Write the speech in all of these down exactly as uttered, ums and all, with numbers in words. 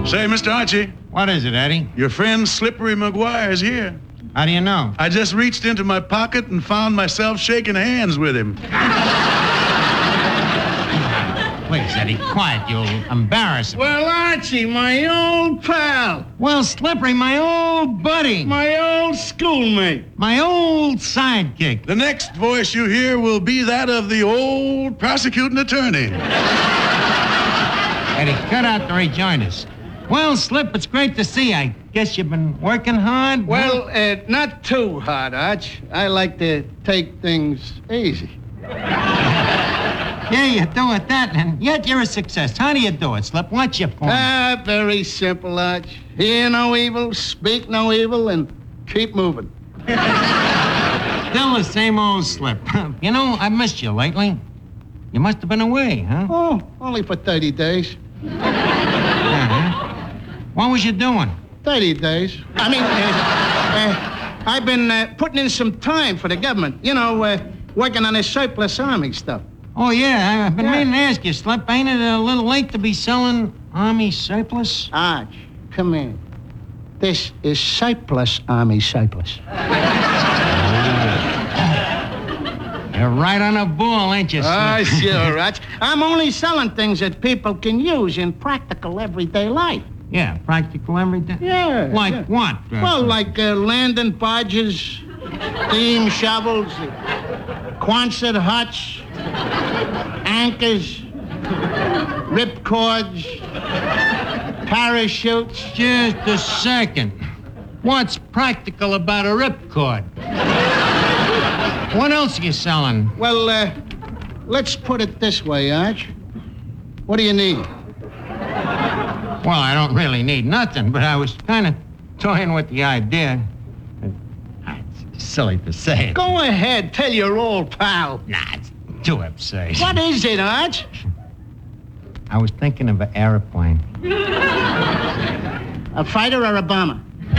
Say, Mister Archie. What is it, Eddie? Your friend Slippery McGuire is here. How do you know? I just reached into my pocket and found myself shaking hands with him. Please, Eddie, quiet. You'll embarrass him. Well, Archie, my old pal. Well, Slippery, my old buddy. My old schoolmate. My old sidekick. The next voice you hear will be that of the old prosecuting attorney. Eddie, cut out the rejoinders. Well, Slip, it's great to see you. I guess you've been working hard? Well, uh, not too hard, Arch. I like to take things easy. Yeah, you do it that, and yet you're a success. How do you do it, Slip? What's your point? Ah, very simple, Arch. Hear no evil, speak no evil, and keep moving. Still the same old Slip. You know, I missed you lately. You must have been away, huh? Oh, only for thirty days. Uh-huh. What was you doing? thirty days. I mean, uh, uh, I've been uh, putting in some time for the government. You know, uh, working on this surplus army stuff. Oh, yeah, I've been Yeah. meaning to ask you, Slip. Ain't it a little late to be selling army surplus? Arch, come in. This is surplus army surplus. You're right on a ball, ain't you, Slip? Ah, sure, Arch. I'm only selling things that people can use in practical everyday life. Yeah, practical everything. Yeah. Like yeah. what? Well, like uh, landing barges, steam shovels, Quonset huts, anchors, ripcords, parachutes. Just a second. What's practical about a ripcord? What else are you selling? Well, uh, let's put it this way, Arch. What do you need? Well, I don't really need nothing, but I was kind of toying with the idea. It's silly to say it. Go ahead, tell your old pal. Nah, it's too absurd. What is it, Arch? I was thinking of an airplane. A fighter or a bomber?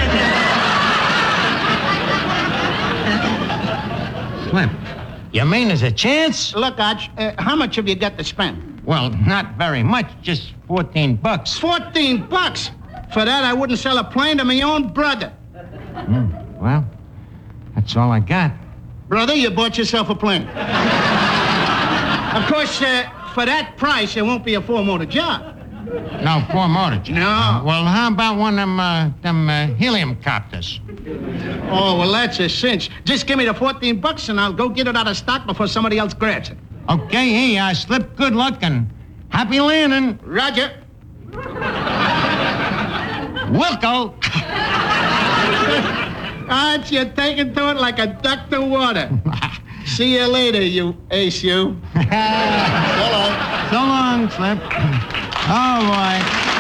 Slip, you mean there's a chance? Look, Arch, uh, how much have you got to spend? Well, not very much, just fourteen bucks. Fourteen bucks? For that, I wouldn't sell a plane to my own brother. Mm, well, that's all I got. Brother, you bought yourself a plane. Of course, uh, for that price, it won't be a four-motor job. No, four motors. No. Uh, well, how about one of them, uh, them uh, helium copters? Oh, well, that's a cinch. Just give me the fourteen bucks and I'll go get it out of stock before somebody else grabs it. Okay, here, uh, Slip, good luck and happy landing. Roger. Wilco. Arch, you're taking to it like a duck to water. See you later, you ace you. So long. So long, Slip. Oh, boy.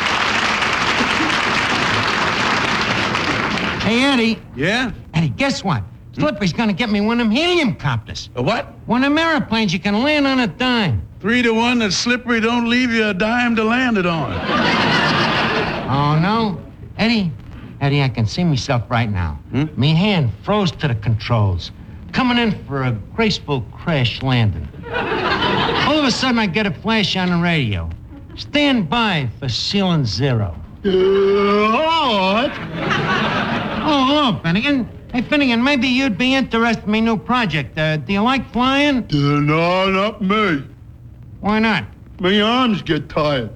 Hey, Eddie. Yeah? Eddie, guess what? Slippery's gonna get me one of them helium copters. A what? One of them airplanes you can land on a dime. Three to one that Slippery don't leave you a dime to land it on. Oh, no? Eddie, Eddie, I can see myself right now. Hmm? Me hand froze to the controls, coming in for a graceful crash landing. All of a sudden, I get a flash on the radio. Stand by for ceiling zero. Uh, what? Oh, hello, Finnegan. Hey, Finnegan, maybe you'd be interested in my new project. Uh, do you like flying? Uh, no, not me. Why not? My arms get tired.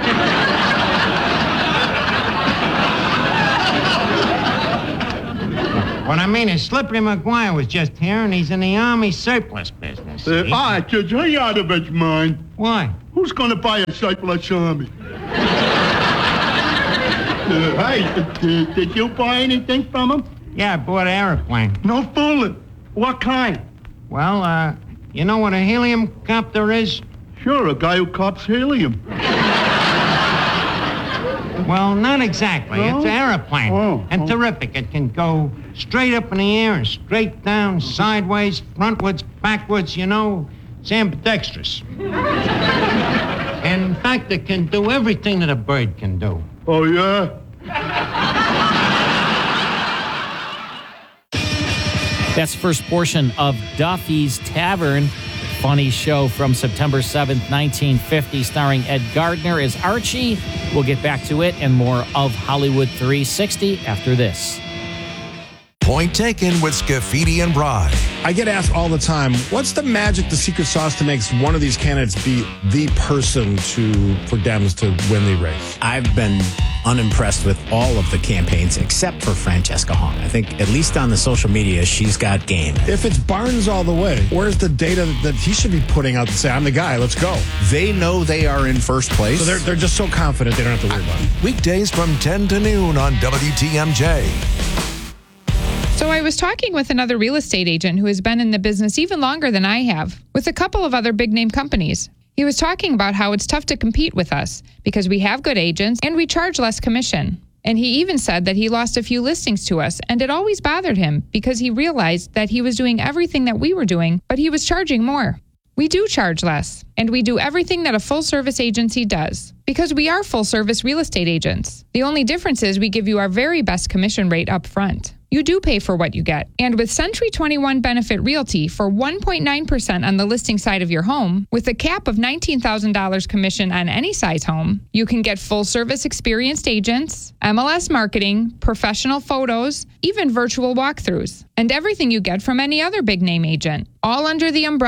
What I mean is Slippery McGuire was just here, and he's in the Army surplus business. Uh, see? Arch, is he out of his mind? Why? Who's going to buy a surplus army? Uh, hey, uh, did you buy anything from him? Yeah, I bought an airplane. No fooling. What kind? Well, uh, you know what a helium copter is? Sure, a guy who cops helium. Well, not exactly. No? It's an airplane. Oh, and oh. terrific. It can go straight up in the air and straight down, sideways, frontwards, backwards, you know. It's ambidextrous. And in fact, it can do everything that a bird can do. Oh, yeah? That's the first portion of Duffy's Tavern funny show from September seventh, nineteen fifty, starring Ed Gardner as Archie. We'll get back to it and more of Hollywood three sixty after this. Point Taken with Scafidi and Bry. I get asked all the time, what's the magic, the secret sauce to make one of these candidates be the person to for Dems to win the race? I've been unimpressed with all of the campaigns except for Francesca Hong. I think, at least on the social media, she's got game. If it's Barnes all the way, where's the data that he should be putting out to say, I'm the guy, let's go? They know they are in first place. So they're, they're just so confident they don't have to worry about it. Weekdays from ten to noon on W T M J. So I was talking with another real estate agent who has been in the business even longer than I have, with a couple of other big name companies. He was talking about how it's tough to compete with us because we have good agents and we charge less commission. And he even said that he lost a few listings to us, and it always bothered him because he realized that he was doing everything that we were doing, but he was charging more. We do charge less, and we do everything that a full-service agency does, because we are full-service real estate agents. The only difference is we give you our very best commission rate up front. You do pay for what you get. And with Century twenty-one Benefit Realty for one point nine percent on the listing side of your home, with a cap of nineteen thousand dollars commission on any size home, you can get full-service experienced agents, M L S marketing, professional photos, even virtual walkthroughs, and everything you get from any other big-name agent, all under the umbrella